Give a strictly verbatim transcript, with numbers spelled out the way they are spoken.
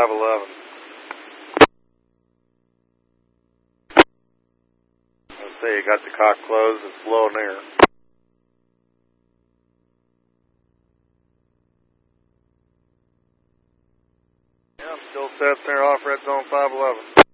five eleven. Let's see, you got the cock closed, it's low in air. Yeah, still sets there off red zone five eleven.